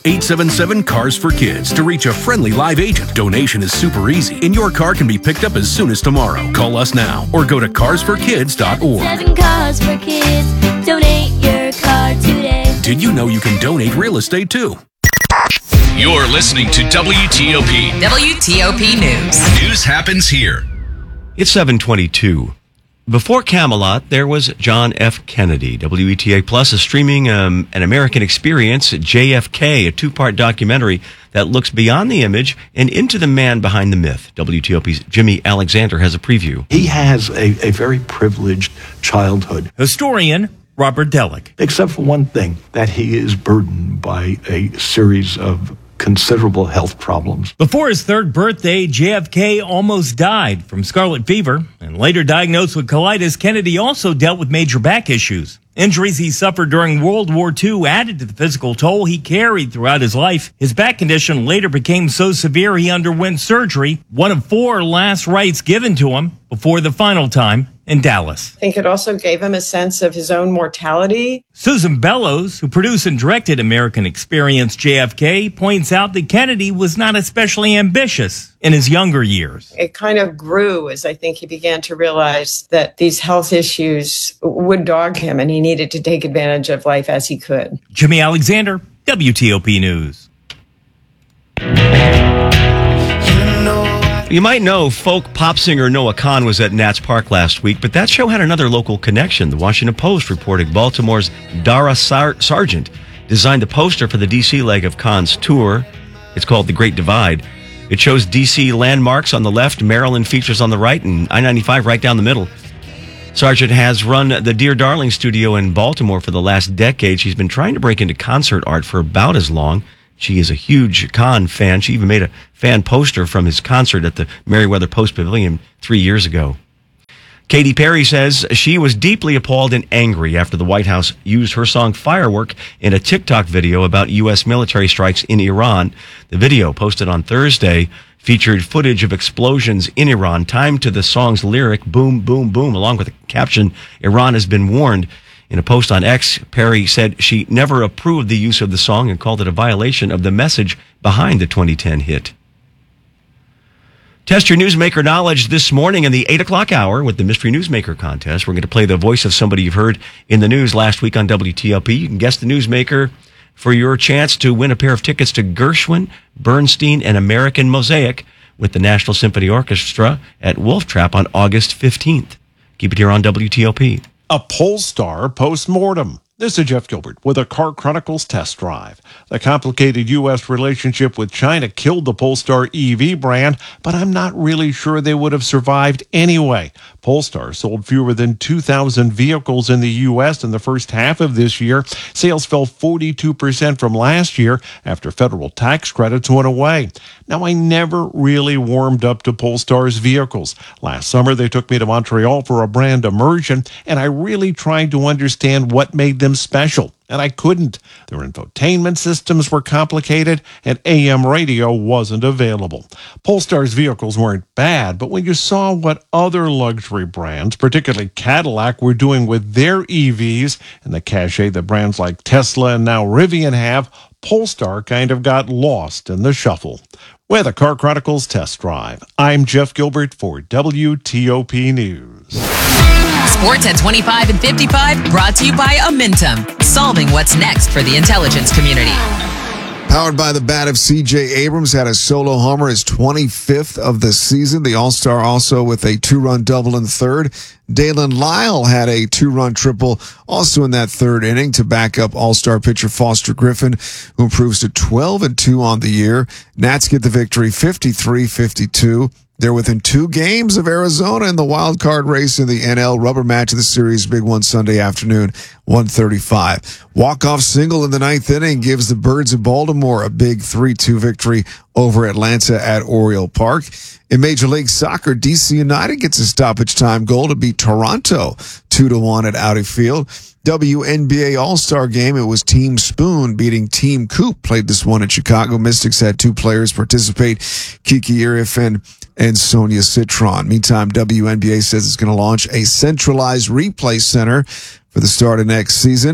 877-CARS-FOR-KIDS to reach a friendly live agent. Donation is super easy, and your car can be picked up as soon as tomorrow. Call us now or go to carsforkids.org. 7 Cars for Kids. Donate your car today. Did you know you can donate real estate too? You're listening to WTOP. WTOP News. News happens here. It's 7:22. Before Camelot, there was John F. Kennedy. WETA Plus is streaming an American Experience, JFK, a two-part documentary that looks beyond the image and into the man behind the myth. WTOP's Jimmy Alexander has a preview. He has a very privileged childhood. Historian Robert Delick. Except for one thing, that he is burdened by a series of considerable health problems. Before his third birthday, JFK almost died from scarlet fever, and later diagnosed with colitis. Kennedy also dealt with major back issues. Injuries he suffered during World War II added to the physical toll he carried throughout his life. His back condition later became so severe he underwent surgery, one of 4 last rites given to him before the final time in Dallas. I think it also gave him a sense of his own mortality. Susan Bellows, who produced and directed American Experience JFK, points out that Kennedy was not especially ambitious in his younger years. It kind of grew as I think he began to realize that these health issues would dog him and he needed to take advantage of life as he could. Jimmy Alexander, WTOP News. You might know folk pop singer Noah Kahan was at Nats Park last week, but that show had another local connection. The Washington Post reported Baltimore's Dara Sargent designed a poster for the D.C. leg of Kahan's tour. It's called The Great Divide. It shows D.C. landmarks on the left, Maryland features on the right, and I-95 right down the middle. Sargent has run the Dear Darling studio in Baltimore for the last decade. She's been trying to break into concert art for about as long. She is a huge Kahan fan. She even made a fan poster from his concert at the Merriweather Post Pavilion 3 years ago. Katy Perry says she was deeply appalled and angry after the White House used her song Firework in a TikTok video about U.S. military strikes in Iran. The video, posted on Thursday, featured footage of explosions in Iran timed to the song's lyric, Boom, Boom, Boom, along with the caption, Iran has been warned. In a post on X, Perry said she never approved the use of the song and called it a violation of the message behind the 2010 hit. Test your newsmaker knowledge this morning in the 8 o'clock hour with the Mystery Newsmaker contest. We're going to play the voice of somebody you've heard in the news last week on WTOP. You can guess the newsmaker for your chance to win a pair of tickets to Gershwin, Bernstein, and American Mosaic with the National Symphony Orchestra at Wolf Trap on August 15th. Keep it here on WTOP. A Polestar postmortem. This is Jeff Gilbert with a Car Chronicles test drive. The complicated U.S. relationship with China killed the Polestar EV brand, but I'm not really sure they would have survived anyway. Polestar sold fewer than 2,000 vehicles in the U.S. in the first half of this year. Sales fell 42% from last year after federal tax credits went away. Now, I never really warmed up to Polestar's vehicles. Last summer, they took me to Montreal for a brand immersion, and I really tried to understand what made them special. And I couldn't. Their infotainment systems were complicated, and AM radio wasn't available. Polestar's vehicles weren't bad, but when you saw what other luxury brands, particularly Cadillac, were doing with their EVs and the cachet that brands like Tesla and now Rivian have, Polestar kind of got lost in the shuffle. With a Car Chronicles test drive, I'm Jeff Gilbert for WTOP News. Sports at 25 and 55 brought to you by Amentum, solving what's next for the intelligence community. Powered by the bat of C.J. Abrams, had a solo homer, his 25th of the season. The All-Star also with a 2-run double in third. Dalen Lyle had a 2-run triple also in that third inning to back up All-Star pitcher Foster Griffin, who improves to 12-2 on the year. Nats get the victory 53-52. They're within 2 games of Arizona in the wild card race in the NL. Rubber match of the series, big one Sunday afternoon, 1:35. Walk-off single in the 9th inning gives the Birds of Baltimore a big 3-2 victory over Atlanta at Oriole Park. In Major League Soccer, DC United gets a stoppage time goal to beat Toronto 2-1 at Audi Field. WNBA All-Star Game, it was Team Spoon beating Team Coop. Played this one in Chicago. Mystics had 2 players participate, Kiki Irifen and Sonia Citron. Meantime, WNBA says it's going to launch a centralized replay center for the start of next season.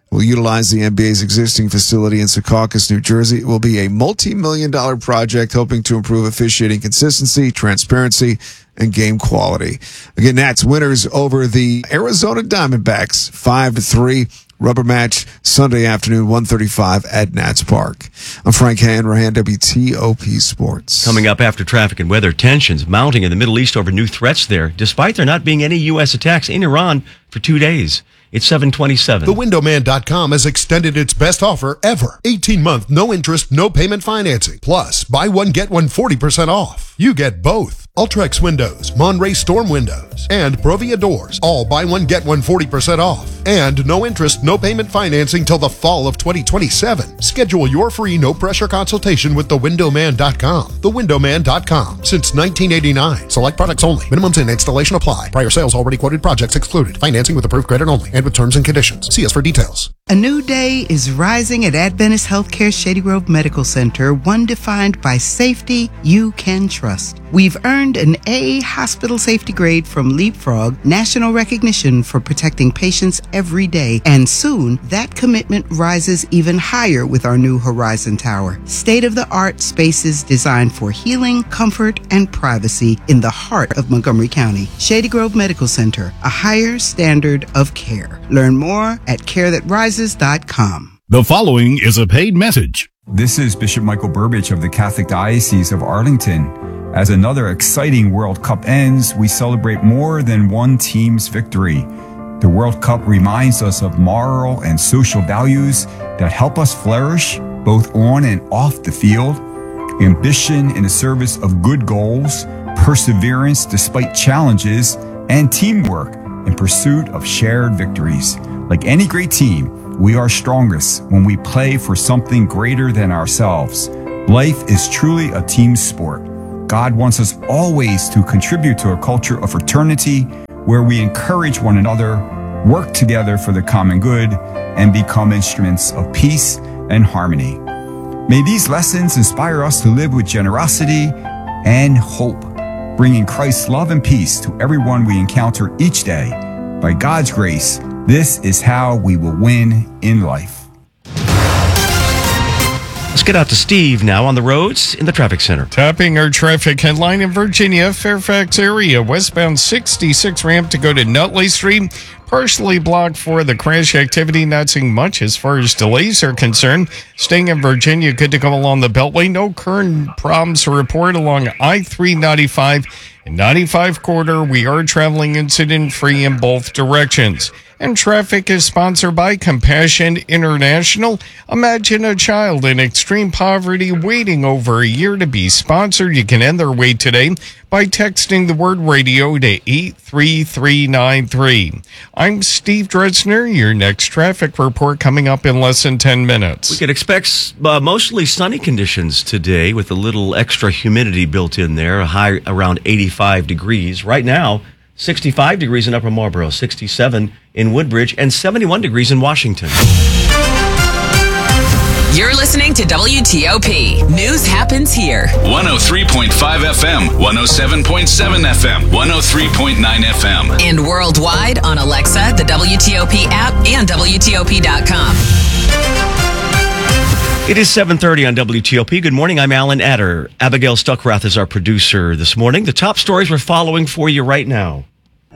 will utilize the NBA's existing facility in Secaucus, New Jersey. It will be a multi-million-dollar project hoping to improve officiating consistency, transparency, and game quality. Again, Nats winners over the Arizona Diamondbacks 5-3. Rubber match Sunday afternoon, 1:35 at Nats Park. I'm Frank Hanrahan, WTOP Sports. Coming up after traffic and weather, tensions mounting in the Middle East over new threats there, despite there not being any U.S. attacks in Iran for 2 days. It's 7:27. TheWindowman.com has extended its best offer ever. 18-month, no interest, no payment financing. Plus, buy one, get one 40% off. You get both. Ultrex windows, Monterey Storm windows, and Provia doors. All buy one, get one 40% off. And no interest, no payment financing till the fall of 2027. Schedule your free no-pressure consultation with TheWindowman.com. TheWindowman.com. Since 1989. Select products only. Minimums and installation apply. Prior sales already quoted projects excluded. Financing with approved credit only and with terms and conditions. See us for details. A new day is rising at Adventist Healthcare Shady Grove Medical Center, one defined by safety you can trust. We've earned an A hospital safety grade from Leapfrog, national recognition for protecting patients every day, and soon that commitment rises even higher with our new Horizon Tower. State-of-the-art spaces designed for healing, comfort, and privacy in the heart of Montgomery County. Shady Grove Medical Center, a higher standard of care. Learn more at carethatrises.com. The following is a paid message. This is Bishop Michael Burbidge of the Catholic Diocese of Arlington. As another exciting World Cup ends, we celebrate more than one team's victory. The World Cup reminds us of moral and social values that help us flourish both on and off the field, ambition in the service of good goals, perseverance despite challenges, and teamwork in pursuit of shared victories. Like any great team, we are strongest when we play for something greater than ourselves. Life is truly a team sport. God wants us always to contribute to a culture of fraternity where we encourage one another, work together for the common good, and become instruments of peace and harmony. May these lessons inspire us to live with generosity and hope, bringing Christ's love and peace to everyone we encounter each day. By God's grace, this is how we will win in life. Let's get out to Steve now on the roads in the traffic center. Topping our traffic headline in Virginia, Fairfax area, westbound 66 ramp to go to Nutley Street. Partially blocked for the crash activity, not seeing much as far as delays are concerned. Staying in Virginia, good to go along the Beltway. No current problems to report along I-395 and 95 corridor. We are traveling incident-free in both directions. And traffic is sponsored by Compassion International. Imagine a child in extreme poverty waiting over a year to be sponsored. You can end their wait today by texting the word radio to 83393. I'm Steve Dretzner. Your next traffic report coming up in less than 10 minutes. We can expect mostly sunny conditions today with a little extra humidity built in there, a high around 85 degrees. Right now, 65 degrees in Upper Marlboro, 67 in Woodbridge, and 71 degrees in Washington. You're listening to WTOP. News happens here. 103.5 FM, 107.7 FM, 103.9 FM. And worldwide on Alexa, the WTOP app, and WTOP.com. It is 7:30 on WTOP. Good morning. I'm Alan Adder. Abigail Stuckrath is our producer this morning. The top stories we're following for you right now.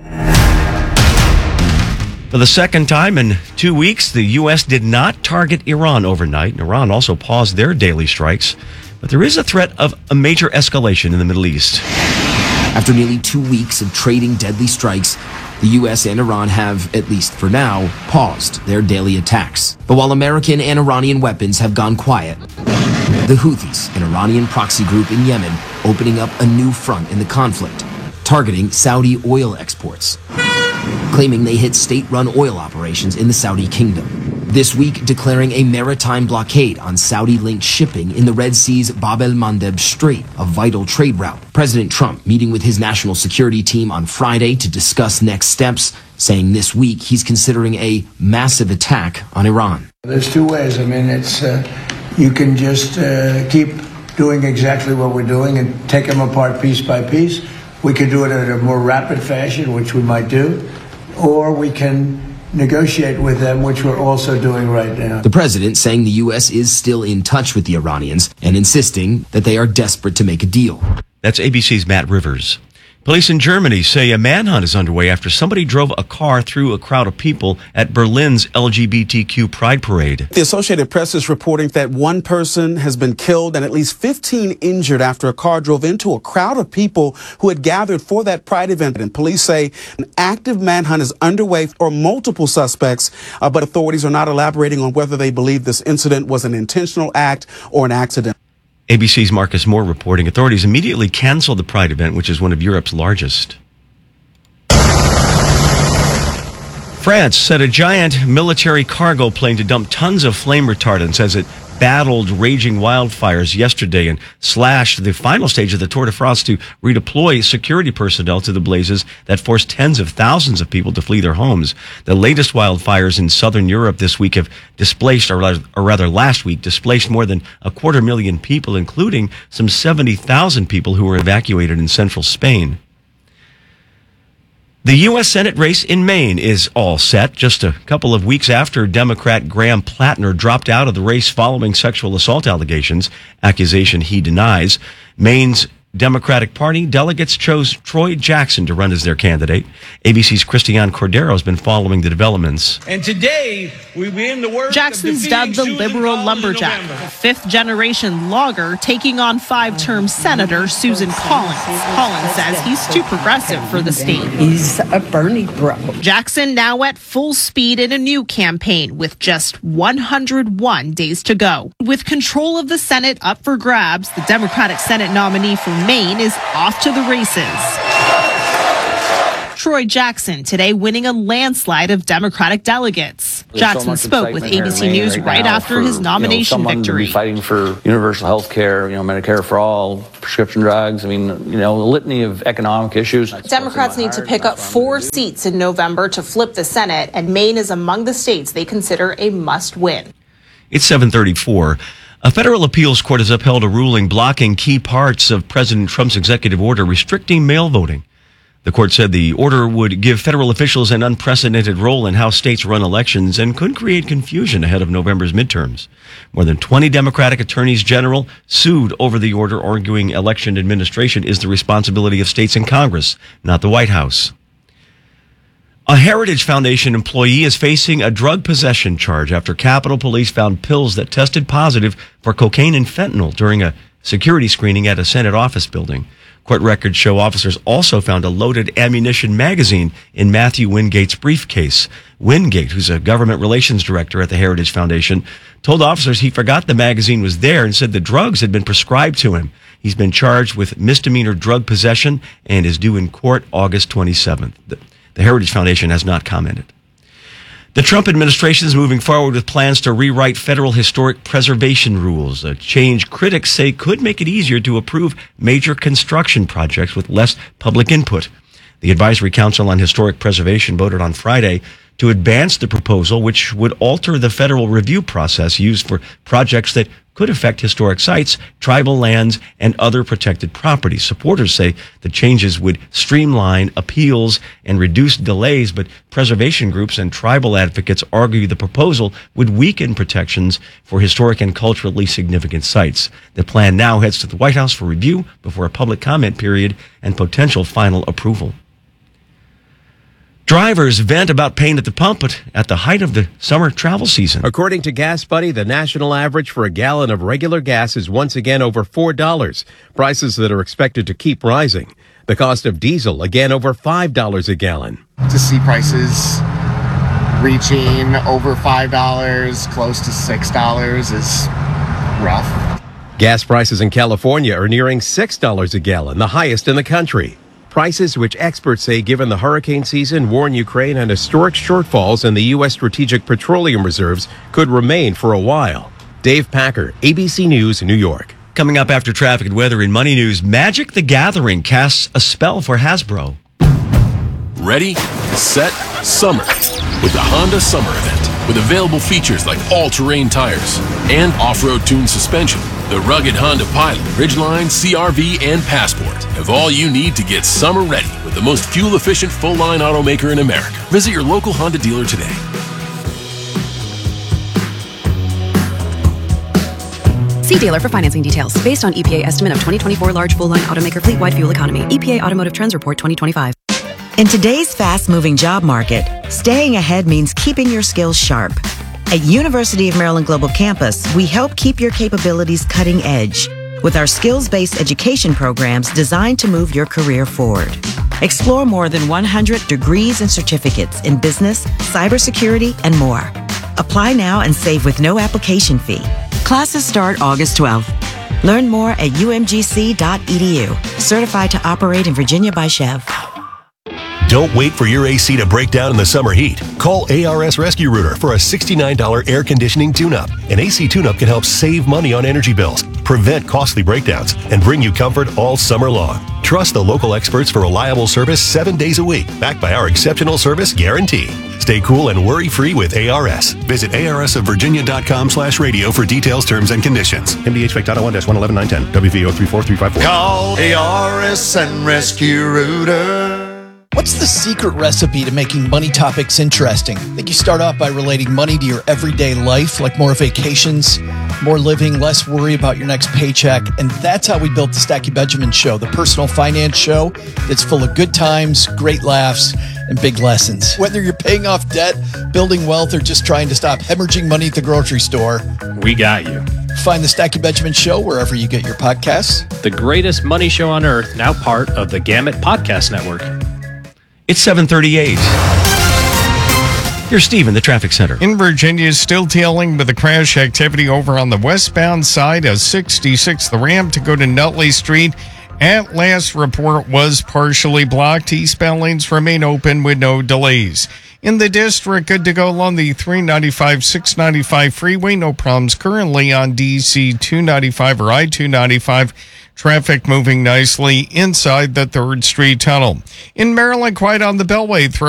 For the second time in 2 weeks, the U.S. did not target Iran overnight. Iran also paused their daily strikes. But there is a threat of a major escalation in the Middle East. After nearly 2 weeks of trading deadly strikes, the U.S. and Iran have, at least for now, paused their daily attacks. But while American and Iranian weapons have gone quiet, the Houthis, an Iranian proxy group in Yemen, opening up a new front in the conflict, targeting Saudi oil exports, claiming they hit state-run oil operations in the Saudi kingdom. This week, declaring a maritime blockade on Saudi-linked shipping in the Red Sea's Bab el-Mandeb Strait, a vital trade route. President Trump meeting with his national security team on Friday to discuss next steps, saying this week he's considering a massive attack on Iran. There's two ways. I mean, it's you can just keep doing exactly what we're doing and take them apart piece by piece. We could do it in a more rapid fashion, which we might do, or we can negotiate with them, which we're also doing right now. The president saying the U.S. is still in touch with the Iranians and insisting that they are desperate to make a deal. That's ABC's Matt Rivers. Police in Germany say a manhunt is underway after somebody drove a car through a crowd of people at Berlin's LGBTQ Pride Parade. The Associated Press is reporting that one person has been killed and at least 15 injured after a car drove into a crowd of people who had gathered for that Pride event. And police say an active manhunt is underway for multiple suspects, but authorities are not elaborating on whether they believe this incident was an intentional act or an accident. ABC's Marcus Moore reporting authorities immediately canceled the Pride event, which is one of Europe's largest. France sent a giant military cargo plane to dump tons of flame retardants as it battled raging wildfires yesterday and slashed the final stage of the Tour de France to redeploy security personnel to the blazes that forced tens of thousands of people to flee their homes. The latest wildfires in southern Europe this week have displaced, or rather last week, displaced more than 250,000 people, including some 70,000 people who were evacuated in central Spain. The U.S. Senate race in Maine is all set just a couple of weeks after Democrat Graham Plattner dropped out of the race following sexual assault allegations, accusation he denies. Maine's Democratic Party delegates chose Troy Jackson to run as their candidate. ABC's Christiane Cordero has been following the developments. And today, we begin the work Jackson's dubbed the liberal lumberjack, a fifth-generation logger taking on five-term Senator Susan Collins. Collins says he's too progressive for the state. He's a Bernie bro. Jackson now at full speed in a new campaign with just 101 days to go. With control of the Senate up for grabs, the Democratic Senate nominee for Maine is off to the races. Troy Jackson today winning a landslide of Democratic delegates. Jackson spoke with ABC News right after his nomination victory. Fighting for universal health care, Medicare for all, prescription drugs, a litany of economic issues. Democrats need to pick up 4 seats in November to flip the Senate, and Maine is among the states they consider a must-win. It's 7:34. A federal appeals court has upheld a ruling blocking key parts of President Trump's executive order restricting mail voting. The court said the order would give federal officials an unprecedented role in how states run elections and could create confusion ahead of November's midterms. More than 20 Democratic attorneys general sued over the order, arguing election administration is the responsibility of states and Congress, not the White House. A Heritage Foundation employee is facing a drug possession charge after Capitol Police found pills that tested positive for cocaine and fentanyl during a security screening at a Senate office building. Court records show officers also found a loaded ammunition magazine in Matthew Wingate's briefcase. Wingate, who's a government relations director at the Heritage Foundation, told officers he forgot the magazine was there and said the drugs had been prescribed to him. He's been charged with misdemeanor drug possession and is due in court August 27th. The Heritage Foundation has not commented. The Trump administration is moving forward with plans to rewrite federal historic preservation rules, a change critics say could make it easier to approve major construction projects with less public input. The Advisory Council on Historic Preservation voted on Friday to advance the proposal, which would alter the federal review process used for projects that could affect historic sites, tribal lands, and other protected properties. Supporters say the changes would streamline appeals and reduce delays, but preservation groups and tribal advocates argue the proposal would weaken protections for historic and culturally significant sites. The plan now heads to the White House for review before a public comment period and potential final approval. Drivers vent about pain at the pump, but at the height of the summer travel season. According to Gas Buddy, the national average for a gallon of regular gas is once again over $4, prices that are expected to keep rising. The cost of diesel again over $5 a gallon. To see prices reaching over $5, close to $6 is rough. Gas prices in California are nearing $6 a gallon, the highest in the country. Prices which experts say, given the hurricane season, war in Ukraine, and historic shortfalls in the U.S. strategic petroleum reserves, could remain for a while. Dave Packer, ABC News, New York. Coming up after traffic and weather in Money News, Magic the Gathering casts a spell for Hasbro. Ready, set, summer with the Honda Summer Event. With available features like all-terrain tires and off-road tuned suspension, the rugged Honda Pilot, Ridgeline, CR-V, and Passport have all you need to get summer ready with with the most fuel-efficient full-line automaker in America. Visit your local Honda dealer today. See dealer for financing details. Based on EPA estimate of 2024 large full-line automaker fleet-wide fuel economy. EPA Automotive Trends Report 2025. In today's fast-moving job market, staying ahead means keeping your skills sharp. At University of Maryland Global Campus, we help keep your capabilities cutting edge with our skills-based education programs designed to move your career forward. Explore more than 100 degrees and certificates in business, cybersecurity, and more. Apply now and save with no application fee. Classes start August 12th. Learn more at umgc.edu. Certified to operate in Virginia by Chev. Don't wait for your AC to break down in the summer heat. Call ARS Rescue Rooter for a $69 air conditioning tune-up. An AC tune-up can help save money on energy bills, prevent costly breakdowns, and bring you comfort all summer long. Trust the local experts for reliable service 7 days a week, backed by our exceptional service guarantee. Stay cool and worry-free with ARS. Visit arsofvirginia.com/radio for details, terms, and conditions. MDH Spec Title 1-11-910. WVO 34354. Call ARS and Rescue Rooter. What's the secret recipe to making money topics interesting? I think you start off by relating money to your everyday life, like more vacations, more living, less worry about your next paycheck. And that's how we built the Stacky Benjamin Show, the personal finance show that's full of good times, great laughs, and big lessons. Whether you're paying off debt, building wealth, or just trying to stop hemorrhaging money at the grocery store, we got you. Find the Stacky Benjamin Show wherever you get your podcasts. The greatest money show on earth, now part of the Gamut Podcast Network. It's 7:38. Here's Steve in the traffic center. In Virginia, still dealing with the crash activity over on the westbound side of 66, the ramp to go to Nutley Street. At last report was partially blocked. Eastbound lanes remain open with no delays. In the district, good to go along the 395, 695 freeway. No problems currently on DC 295 or I-295. Traffic moving nicely inside the 3rd Street Tunnel. In Maryland, quiet on the Beltway.